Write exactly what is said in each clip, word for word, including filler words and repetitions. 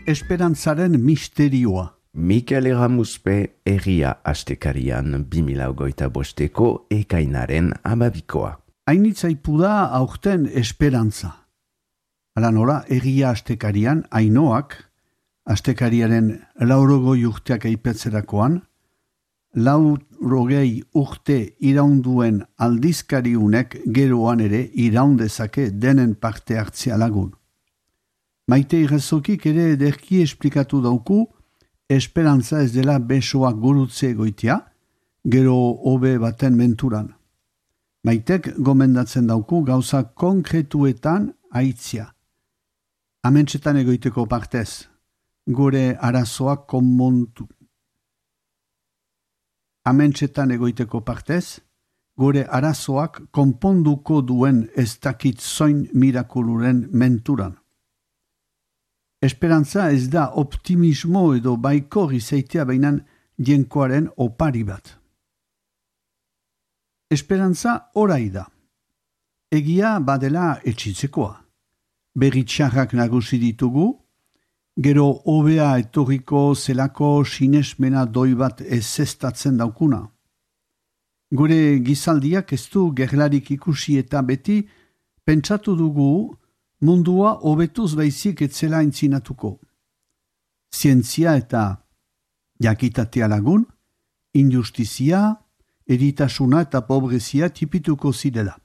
Esperantzaren misterioa. Mikel Erramuzpe Egia Astekarian bi mila hogeita bosteko ekainaren amabikoa. Hainitzaipu da aurten esperantza. Hala nola, Egia Astekarian Ainoak, Astekariaren laurogoi urteak aipetzerakoan, laurogei urte iraunduen aldizkariunek geroan ere iraundezake denen parte hartzea lagun. Maite Irrezokik ere ederki esplikatu dauku, esperantza ez dela besoak gurutze egoitia, gero hobe baten menturan. Maitek gomendatzen dauku gauza konkretuetan aitzia. Amentsetan egoiteko partez, gure arazoak konmontu. Amentsetan egoiteko partez, gure arazoak konponduko duen ez dakit zoin mirakuluren menturan. Esperantza ez da optimismo edo baikor izaitea bainan jenkoaren opari bat. Esperantza orai da. Egia badela etxitzekoa. Berritxarrak nagusi ditugu, gero hobea etorriko zelako sinesmena doi bat ezestatzen daukuna. Gure gizaldiak ez du gerlarik ikusi eta beti pentsatu dugu mundua hobetuz baizik etzela intzinatuko. Zientzia eta jakitatea lagun, injustizia, eritasuna eta pobrezia tipituko zidela.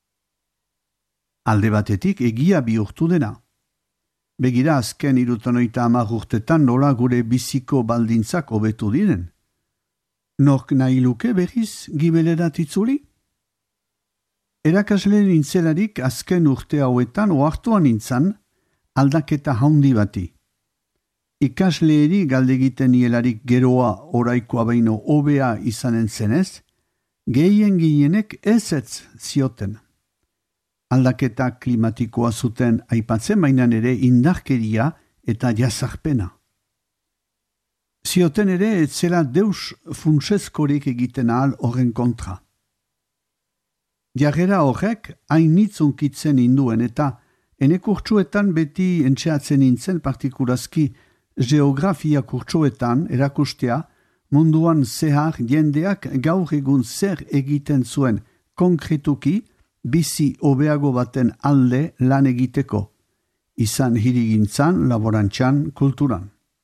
Alde batetik egia bihurtu dena. Begira azken irutanoita hamar urtetan nola gure biziko baldintzak hobetu diren. Nork nahi luke berriz gibelerat itzuli? Erakasle nintzelarik azken urte hauetan ohartuan nintzan aldaketa haundi bati. Ikasleeri galdegiten nielarik geroa oraikoa baino hobea izanen zenez, gehien gehienek ezetz zioten. Aldaketa klimatikoa zuten aipatzen bainan ere indarkeria eta jazarpena. Zioten ere etzela deus funtsezkorik egiten ahal horren kontra. Jarrera horrek hainitzunkitzen induen eta ene kurtsuetan beti entxeatzen nintzen partikurazki geografia kurtsuetan erakustea munduan zehar jendeak gaur egun zer egiten zuen konkretuki bizi hobeago baten alde lan egiteko, izan hirigintzan, laborantzan, kulturan.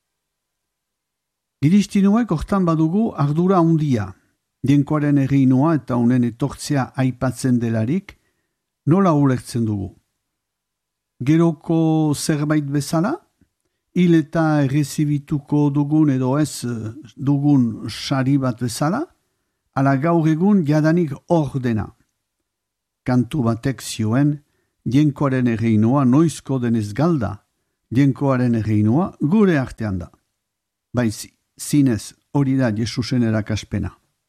Giristinuek hortan badugu ardura handia. Jenkoaren erreinua eta unen etortzea aipatzen delarik, nola ulertzen dugu? Geroko zerbait bezala? Hil eta errezibituko dugun edo ez dugun sari bat bezala? Ala gaur egun jadanik hor dena. Kantu batek zioen, jenkoaren erreinua noizko denez galda, jenkoaren erreinua gure artean da. Baiz, zinez hori da Jesusen erakaspena.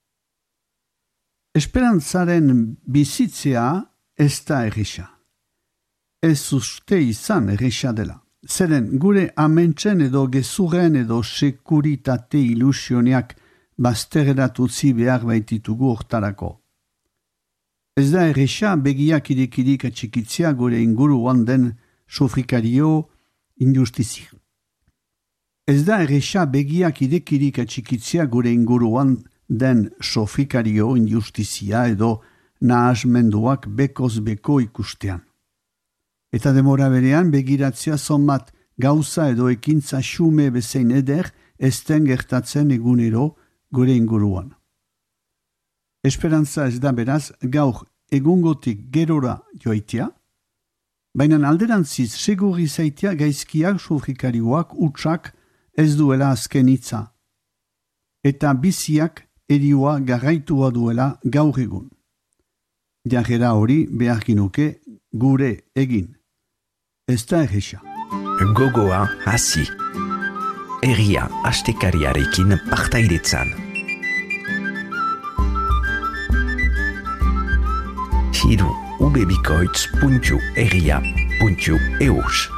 Esperantzaren bizitzea ez da erresa. Ez uste izan erresa dela. Zeren gure amentsen edo gezurren edo sekuritate ilusioneak bazterrerat utzi behar baititugu hortarako. Ez da erresa begiak irekirik atxikitzea gure inguruan den sofrikario injustizia. Ez da erresa begiak irekirik atxikitzea gure inguruan den sofrikario injustizia edo nahasmenduak bekoz beko ikustean. Eta demora berean begiratzea zonbat gauza edo ekintza xume bezein eder ezten gertatzen egunero gure inguruan. Esperantza ez da beraz gaur egungotik gerora joaitea, baina alderantziz segurri zaitea gaizkiak sofrikarioak utxak ez duela azken hitza, eta biziak erioa garraitua duela gaur egun. Jarrera hori beharkinuke gure egin. Ez da erresa. Gogoa hasi. Egia astekariarekin partaidetzan. Hiru ubebikoitz puntu egia puntu eus